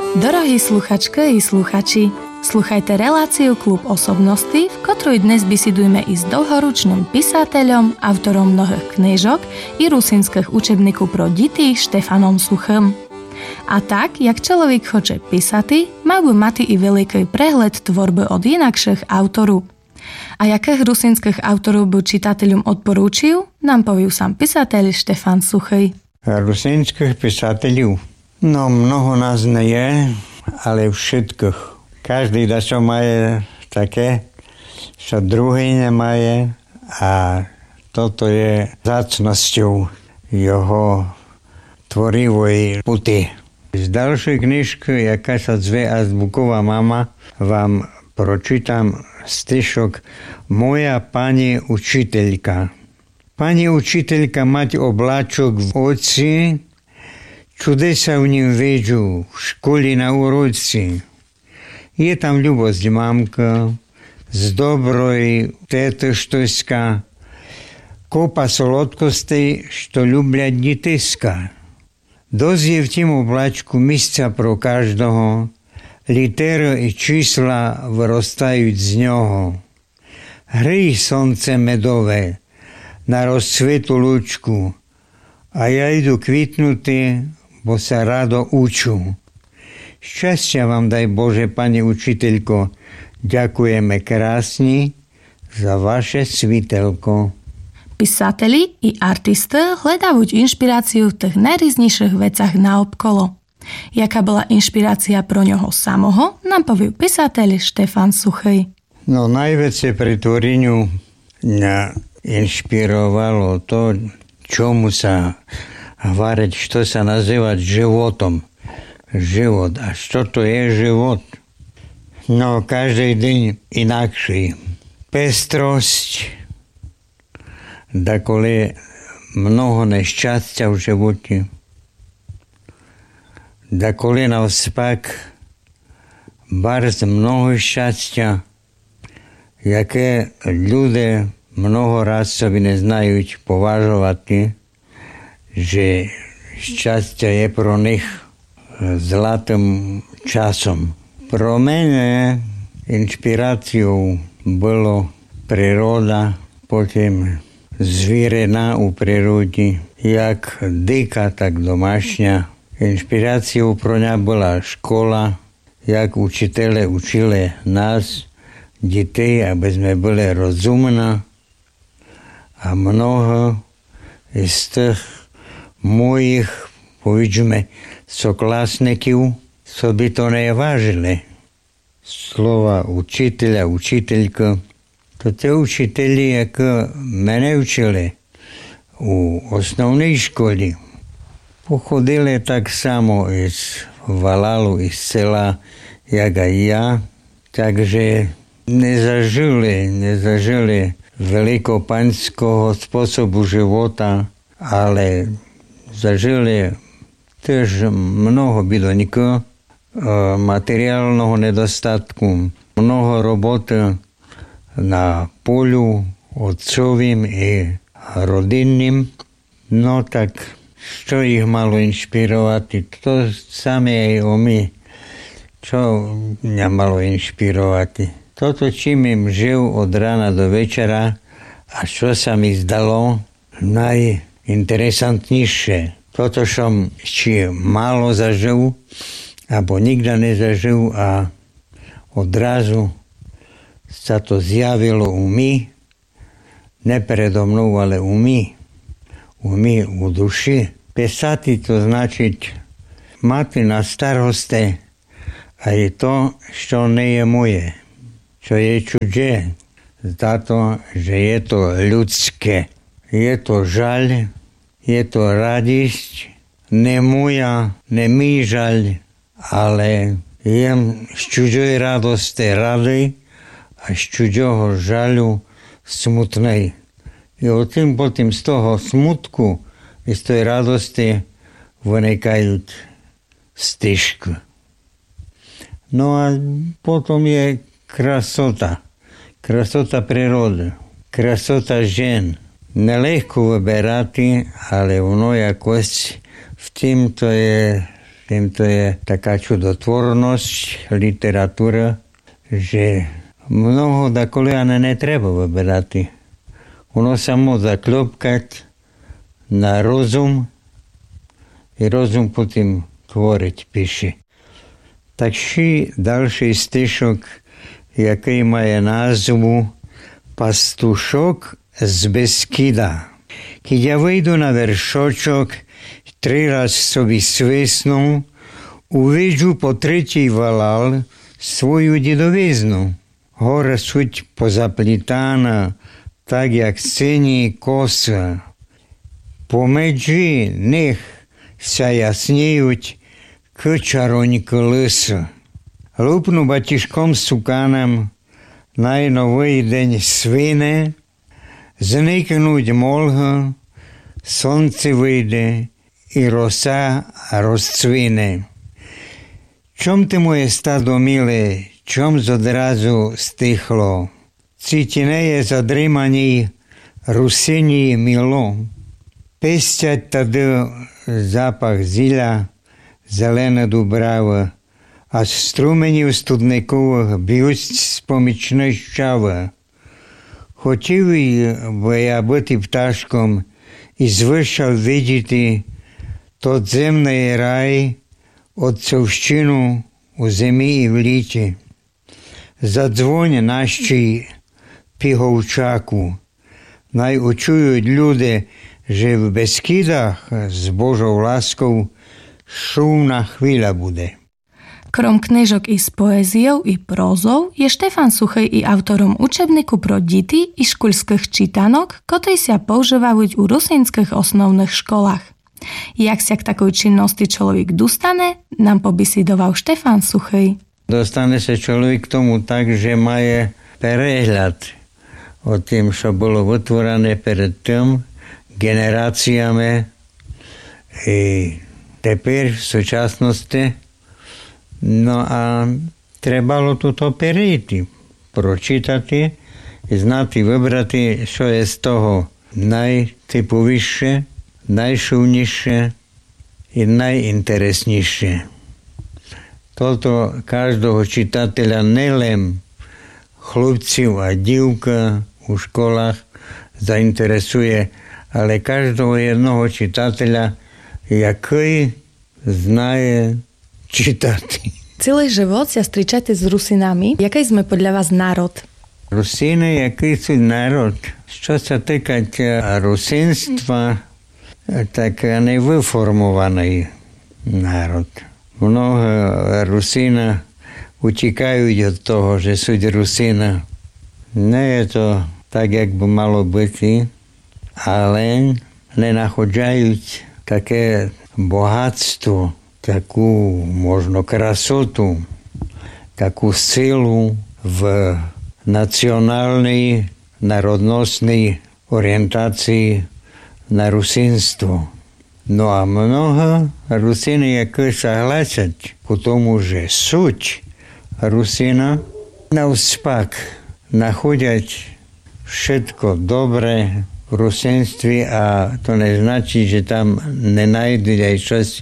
Dorohí sluchačky i sluchači, sluchajte reláciu Klub osobností, v ktorej dnes bisidujeme i s dlhoročným písateľom, autorom mnohých knižok i rusínskych učebníkov pro deti Štefanom Suchym. A tak, jak človek chce písati, mal by mať i veľký prehľad tvorby od inakších autorov. A jakých rusínskych autorov by čitateľom odporúčil, nám povie sám písateľ Štefan Suchy. Rusínskych písateľov? No, mnoho nás nie je, ale všetkých. Každý dačo maje také, čo druhý nemaje a toto je zácnosťou jeho tvorivej puty. Z ďalšej knižky, jaká sa zve Azbuková mama, vám pročítam stišok Moja pani učiteľka. Pani učiteľka mať obláčok v oci, čudesa v ním vedú, v škole na urodci. Je tam ľubosť mamka, z dobroj této štoska, kopa solodkostej, što ľublia diteska. Dosť je v tým oblačku místa pro každého, litery i čísla vyrostajú z ňoho. Hrí slnce medové na rozcvetu lúčku a ja idu kvitnutý, bo sa rado učú. Šťastia vám daj Bože, pani učiteľko, ďakujeme krásni za vaše svitelko. Písateli i artisti hľadajú inšpiráciu v tých najrýznejších vecach naokolo. Jaká bola inšpirácia pro ňoho samoho, nám povie písateľ Štefan Suchy. No najväčšie pri tvoreniu mňa inšpirovalo to, čomu sa hovoriť, čo sa nazývať životom. Život. A čo to je život? No, každý deň inakší. Pestrosť, dakole mnoho nešťastia v živote. Dakole navspak bardzo mnoho šťastia, jaké ľudia mnoho raz sobie neznajú považovať, že šťastie je pro nich zlatým časom. Pro mene inšpiráciou bolo príroda, potom zvierená u prírody, jak dika, tak domášňa. Inšpiráciou pro ňa bola škola, jak učiteľe učili nás, detей, aby sme boli rozumní a mnoho z tých mojich, povedzme, soklásnikov by to nevážili. Slova učiteľa, učiteľka, to tie učiteľi, ako mene učili u osnovnej školy, pochodili tak samo iz Valalu, iz sela, jak aj ja, takže nezažili veľkopanského spôsobu života, ale zažili tiež mnoho bidoníkov, materiálneho nedostatku, mnoho roboty na polu otcovým i rodinným. No tak, čo ich malo inšpirovať? To samé aj o my. Čo mňa malo inšpirovať? Toto, čím im žil od rána do večera a čo sa mi zdalo najinteresantnejšie. Toto som či málo zažil, alebo nikda nezažil a odrazu sa to zjavilo u my, ne predo mnou, ale u my, u duši. Písati to značiť mať na starosti aj to, čo nie je moje, čo je čudže, za to, že je to ľudské. Je to žaľ, je to radosť, ne moja, ne mi žaľ, ale jem z čudžoj radosti rady a z čudžoho žaľu smutnej. I potom z toho smutku i z tej radosti vynikajú stišky. No a potom je krasota. Krasota prírody. Krasota žien. Nelehko vyberati, ale ono jakosť v tým to je Týmto je taká čudotvornosť literatúra, že mnoho dakoliane netreba vyberať. Ono sa môže zakľopkať na rozum i rozum potom tvoriť, píše. Takže ďalší stišok, jaký má názvu Pastušok z Beskida. Keď ja vejdu na veršočok, 3 raz sobi svesnú, uvidžu po tretí valal svoju dedoviznu. Hora suť pozaplitána, tak jak cení kosa. Pomedži nech sa jasnejuť k čaroňku lisa. Lupnú batiškom sukánam najnový deň svine, zniknúť molha, slnce vyjde i rosa rozcvine. Čom te moje stado milé, čom zodrazu stichlo, cítine je zadrimaní rusení milo, pestiať tady zápach zíľa, zelená dúbrava, a z strumenів студникових б'ють спомічна щава. Хотів би я бути пташком і звиша видіти тот земний рай, отцовщину у зимі і в літі. Задзвонь нашій піговчаку, най учують люди, že v Beskydách s Božou láskou šumná chvíľa bude. Krom knižok i s poéziou i prózou je Štefan Suchej i autorom učebníku pro deti i školských čítanok, ktorý sa používajú u rusínskych osnovných školách. Jak sa k takoj činnosti človek dostane, nám pobesidoval Štefan Suchej. Dostane sa človek k tomu tak, že má prehľad o tým, čo bolo vytvorené pred tým generáciami i teper v súčasnosti. No a trebalo toto perejti, pročítati i znati vybrati, čo je z toho najtypovyššie, najšuvnejšie i najinteresnejšie. Toto každého čitateľa nelen chlapcov a dívka u školách zainteresuje, ale každého jednoho čitateľa, jaký znaje čítať. Celý život sa stričate s Rusinami. Jaký sme podľa vás národ? Rusíny, jaký sú národ? Čo sa týka rusínstva, tak nevyformovaný národ. Mnoho Rusína utekajú od toho, že sú Rusína. Nie je to tak, jak by malo byť, ale nenachodzajú také bohatstvo, takú možno krasotu, takú silu v nacionálnej, národnostnej orientácii na rusínstvo. No a mnoho Rusíny, ako sa hlasať k tomu, že suť Rusína, naopak nachodať všetko dobré v rusínstve a to neznačí, že tam nenajdu aj časť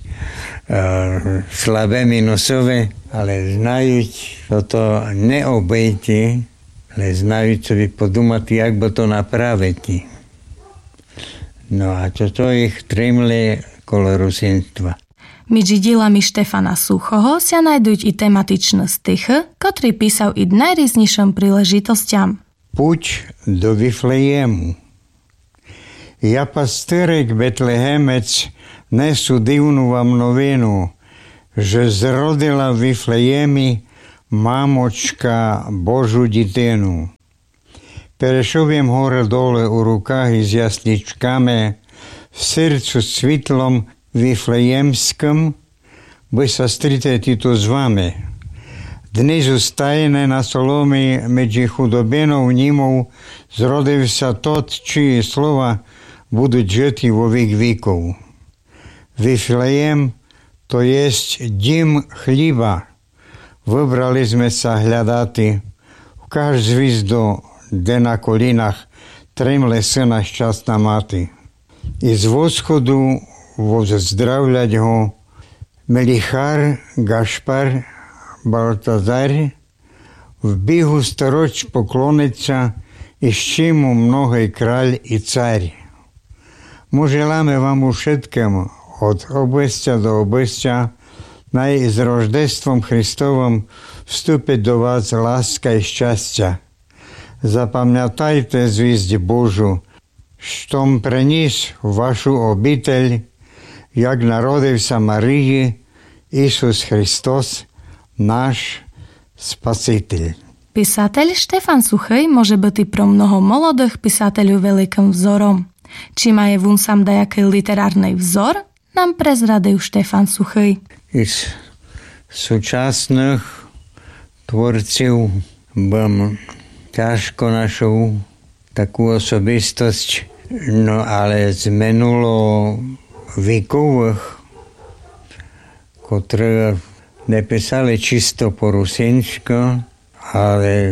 slabé minusové, ale znajú toto neobejti, ale znajú sobie podumať, jak by to napraviť. No a toto ich trimle kolo rusínstva. Medzi dielami Štefana Suchoho sa nájdú i tematičné stichy, ktorý písal i najrýznejším príležitostiam. Путь до Вифлеєму. Я пастирик Бетлегемець несу дивну вам новину, що зродила в Вифлеємі мамочка Божу дитину. Перейшов їм горе-доле у руках із ясличками, в серцю світлом Вифлеємським, ви сострітете тут з вами. Днизу стайне на соломі меджі худобиnou німов зродився тот, чиї слова будуть жити во вік віков. Вифлеєм, то єсть дім хліба, вибрали ми са глядати, в каж звізду, де на колінах тримле сина щасна мати. Із восходу воздравлять го Melichar Gašpar Baltazar v бігу стороч поклониться іще му многой краль і цар. Ми желаємо вам všetkému od obecťa do obecťa naj s Roždestvom Христовим вступить до вас láska і щастя. Запам'ятайте звізді Божу, що приніс в вашу обитель, як народився Марії Ісус Христос, наш Spasiteľ. Písateľ Štefan Suchej môže byť pro mnoho molodých písateľov veľkým vzorom. Či má je vun sam dajaký literárny vzor, nám prezradil Štefan Suchej. Із сучасних творців бим тяжко знайшов таку особистість, але з минуловікових, котрі не писали чисто по-русинську, але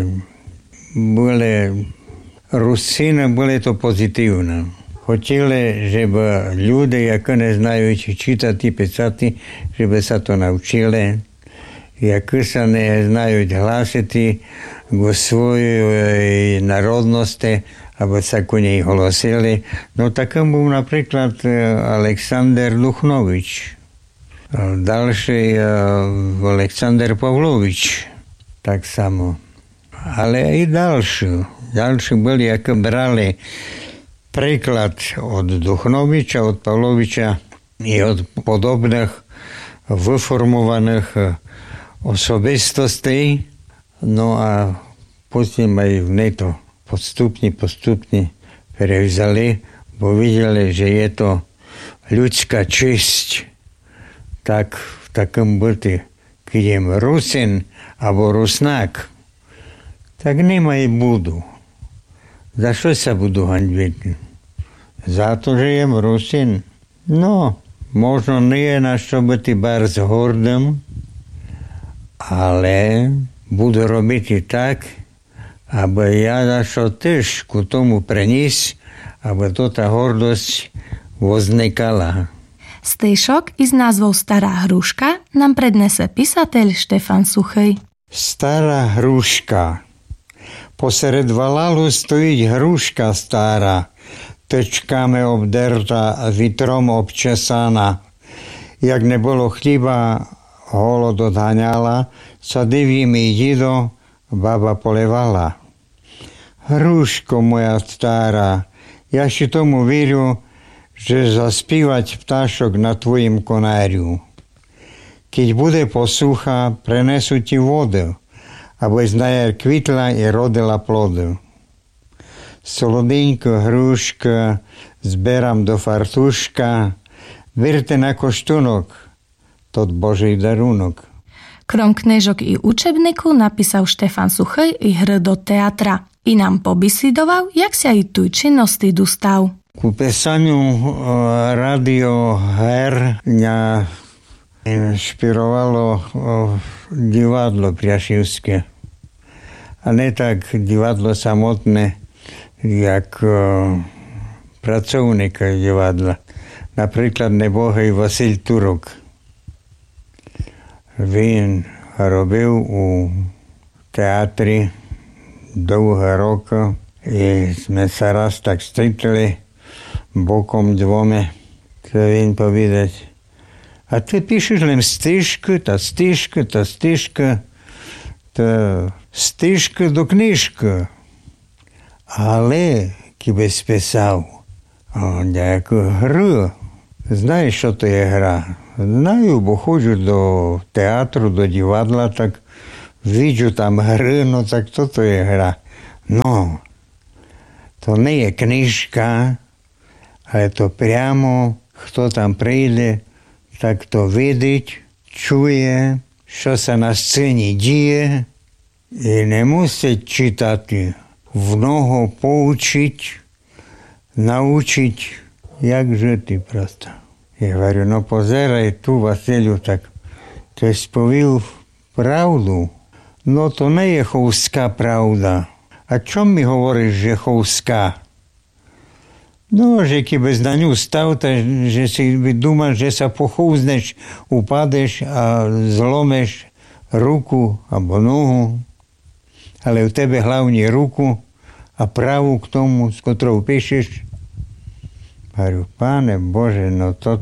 русини були то позитивно. Хотіли, щоб люди, які не знають читати і писати, щоб се то навчили. Які се не знають гласити го своєї народності, аби се ко ній голосили. Ну, таким був, наприклад, Олександр Духнович. Дальший Олександр Павлович, так само. Але і дальші. Дальші були, які брали приклад від Духновича, від Павловича і від подобних виформованих особистостей. Ну, а потім і вони то поступні перевзяли, бо виділи, що є то людська честь. Так, таким бути, кидім русин або руснак, так нема і буду. За що се буду ганьбити? За то, що єм русин. Ну, можна не є на що бути барз гордим, але буду робити так, аби я за що теж к тому приніс, аби то та гордость возникала. Stýšok i s názvou Stará hruška nám prednese písateľ Štefan Suchej. Стара грушка. Посеред валалу стоїть грушка стара, тичками обдерта, вітром обчесана. Як не було хліба, голод одганяла, садив їм і дідо, баба поливала. Грушко моя стара, я ще тому вірю, że zaspíwać ptaszok na twoim konariu. Keď bude posucha, prenesú ti vodu, aby znajer kvitla i rodila plodu. Солоденьку грушка зберам до фартушка, вірте на коштунок, тот Божий дарунок. Krom knižok i učebniku napísal Štefan Suchej i hry do teatra. I nám pobisidoval, jak sa i tu činnosti dostal. Ku pисанню радіогер мňa inšpirovalo divadlo Priašivské. A ne tak divadlo samotné, jak pracovníka divadla. Napríklad nebohý Vasil Turok. Він робив у театрі довго роки, і ми се раз так стрітили боком двоме, то він повідать, а ти пишеш лим стишки, та стишки до книжки. Але, кіби списав, яку гру, знаєш, що то є гра? Знаю, бо ходжу до театру, до дівадла, так виджу там гри, ну так то є гра. Ну, то не є книжка, але то прямо, хто там прийде, так то видить, чує, що се на сцені діє, і не мусить читати, в ногу поучить, научить, як жити просто. Я говорю, ну позирай ту, Василю, так, ти сповів правду, ну то не є ховська правда. А чому ми говориш, що ховська? No, že keby na ňu stal, že si dúmal, že sa pochúzneš, upadeš a zlomeš ruku alebo nohu, ale u tebe hlavne ruku a pravú k tomu, s ktorou píšeš. Hovorím, Páne Bože, no to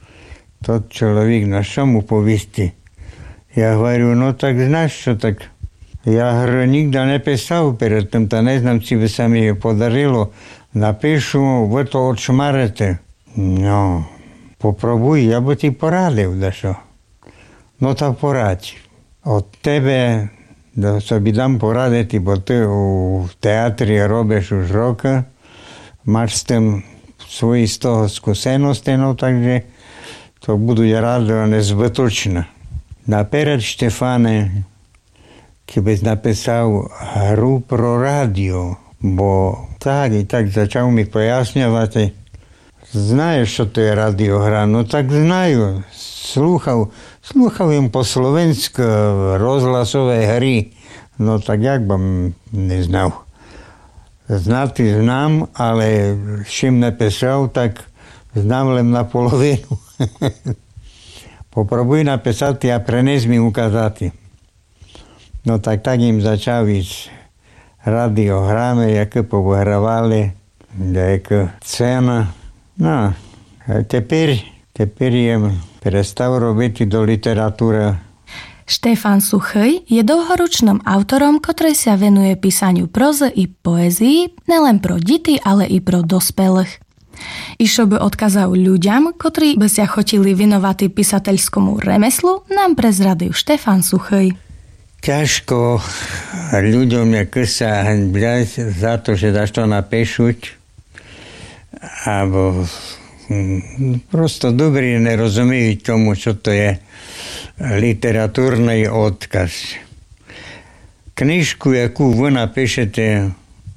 človek na čo mu povisti? Ja hovorím, no tak znaš čo, tak ja nikda nepísal predtým, to neznám, či by sa mi podarilo. Napíšu, vy to odšmarete. No, popробуj, ja by ti poradil, dašo. No tak poraď. Od tebe собі дам порадити, бо ти у театрі робиш už roky, máš s tým svої z toho skúsenosti, no takže to budu rád nezbytočné. Naперед, Štefane, keby napísal hru pro rádio, bo tak i tak začal mi pojasňovať, знаєш, що to je радіогра? Ну так знаю. Слухав їм по-словенськи розгласові гри. Ну так як би не знав. Знати знам, але чим написав, так знав лим наполовину. Попробуй написати, а принес мені указати. Ну так їм почав із радіограми, які повигравали, деяка ціна. No, tepер я перестав робити до літератури. Štefan Suchý je dlhoročným autorom, ktorý sa venuje písaniu prozy i poézii, nelen pro deti, ale i pro dospelých. I čo by odkázal ľuďom, ktorí by sa chotili venovať písateľskému remeslu, nám prezradil Štefan Suchý. Ťažko ľuďom sa hanbľať za to, že daš to napíšuť, alebo prosto dobrí nerozumiejú tomu, čo to je literatúrny odkaz. Knižku, jakú vy napíšete,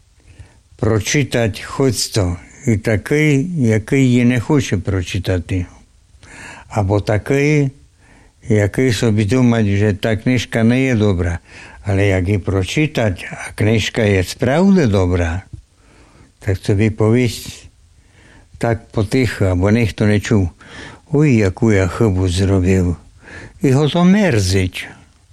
pročítať chodco i taký, jaký ji nechce pročítať. Abo taký, jaký sobі думať, že tá knižka nie je dobrá. Ale jak ji pročítať a knižka je spravde dobrá, tak собі повість tak poticho, або ніхто не чув. Ой, яку я хибу зробив. Його то мерзить.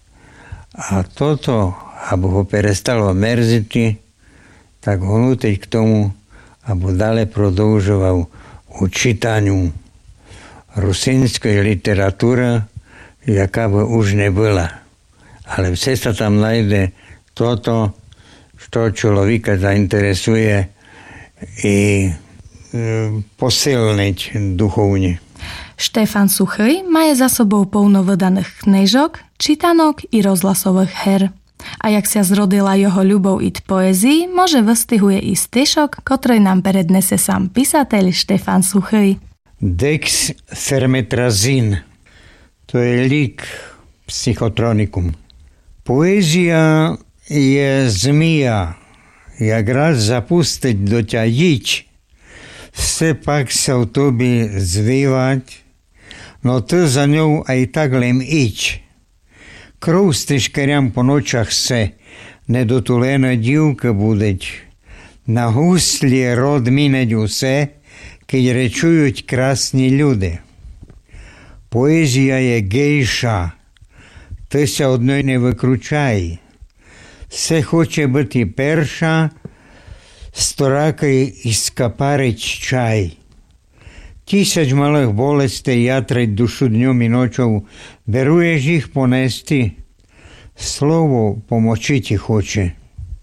А то, або го перестало мерзити, так го нутить к тому, або далі продовжував у читанню русинської літератури, яка би уж не була. Але все sa tam знайде то, що чоловіка заінтересує і posilniť duchovne. Štefan Suchý má za sobou plno vydaných knižok, čítanok i rozhlasových her. A jak sa zrodila jeho ľubov i poézii, môže vystihuje i styšok, ktorý nám prednese sám písateľ Štefan Suchý. Dexfermetrazín. To je lík psychotronikum. Poézia je zmija. Jak raz zapustiť do ťa jič, все pak sa v тобі звивать, но ти за нього а й так лем іч. Кров стишкарям по ночах се, недотулена дівка будеть. На гуслі род мінить усе, кий речують красні люди. Поезія є гейша, ти ся одної не викручай. Все хоче бути перша, сторакай і скапарить чай. 1000 малих болестей ятрить душу днем і ночов, беруєш їх понести, слово помочити хоче.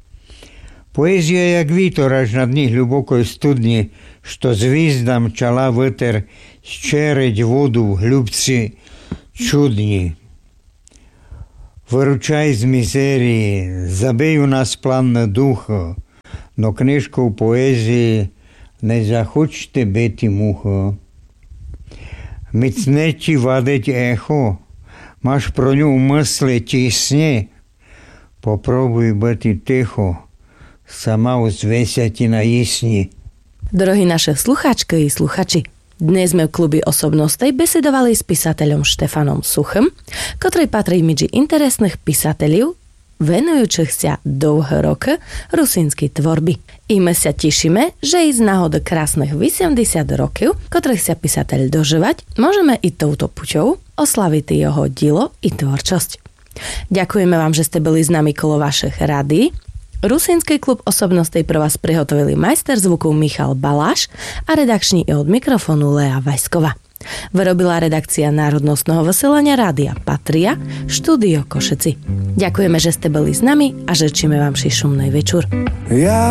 Поезія, як вітер аж на дні глибокої студні, що звіздам чала витер, щерить воду в глюбці чудні. Виручай з мізерії, забий у нас план на духа, но книжку поезії не захочете бити мухо. Міцне ті вадить ехо, маш про ню мисли тісні. Попробуй бити тихо, сама узвеся ti na jísni. Drohí naše slucháčky i sluchači, dnes sme v klubi osobnostej besedovali s písateľom Štefanom Suchým, ktorý patrí medzi interesných písateľov venujúcich sa dlhé roky rusínskej tvorby. I my sa tešíme, že i z náhody krásnych 80 rokov, ktorých sa písateľ dožívať, môžeme i touto puťou oslaviť jeho dielo i tvorčosť. Ďakujeme vám, že ste byli s nami kolo vašich rádií. Rusínsky klub osobností pre vás prihotovili majster zvuku Michal Baláš a redakčný od mikrofónu Lea Vajskova. Vyrobila redakcia Národnostného vysielania Rádia Patria, štúdio Košeci. Ďakujeme, že ste boli s nami a žečíme vám šumnej večer.